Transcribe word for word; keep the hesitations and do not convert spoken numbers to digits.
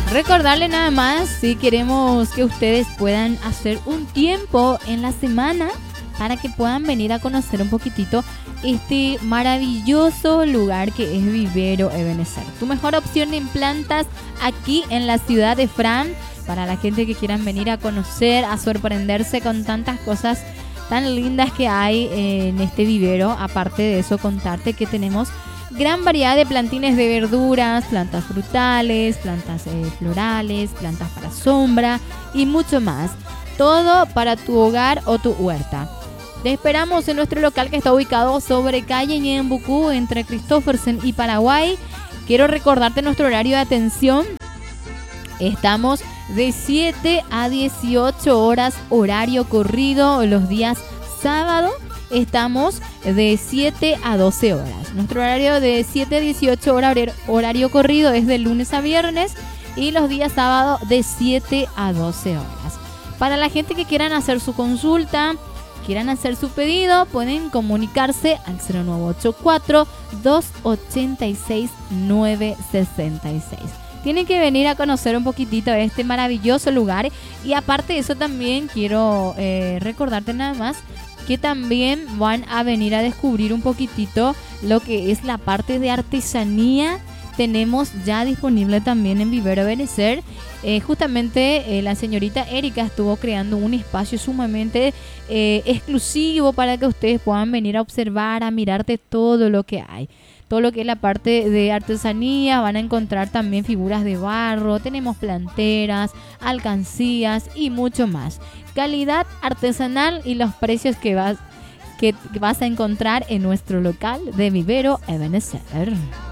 Recordarle nada más, si queremos que ustedes puedan hacer un tiempo en la semana para que puedan venir a conocer un poquitito este maravilloso lugar que es Vivero Ebenecer. Tu mejor opción en plantas aquí en la ciudad de Fran, para la gente que quieran venir a conocer, a sorprenderse con tantas cosas tan lindas que hay en este vivero. Aparte de eso, contarte que tenemos gran variedad de plantines de verduras, plantas frutales, plantas eh, florales, plantas para sombra y mucho más. Todo para tu hogar o tu huerta. Te esperamos en nuestro local que está ubicado sobre calle Ñembucú, entre Christophersen y Paraguay. Quiero recordarte nuestro horario de atención. Estamos de siete a dieciocho horas, horario corrido, los días sábado. Estamos de siete a doce horas. Nuestro horario de siete a dieciocho horas, horario corrido, es de lunes a viernes, y los días sábado de siete a doce horas. Para la gente que quieran hacer su consulta, quieran hacer su pedido, pueden comunicarse al cero nueve ocho cuatro, dos ocho seis, nueve seis seis. Tienen que venir a conocer un poquitito este maravilloso lugar. Y aparte de eso, también quiero eh, recordarte nada más que también van a venir a descubrir un poquitito lo que es la parte de artesanía. Tenemos ya disponible también en Vivero Ebenecer. Eh, justamente eh, la señorita Erika estuvo creando un espacio sumamente eh, exclusivo para que ustedes puedan venir a observar, a mirarte todo lo que hay. Todo lo que es la parte de artesanía, van a encontrar también figuras de barro, tenemos planteras, alcancías y mucho más. Calidad artesanal y los precios que vas, que vas a encontrar en nuestro local de Vivero Ebenecer.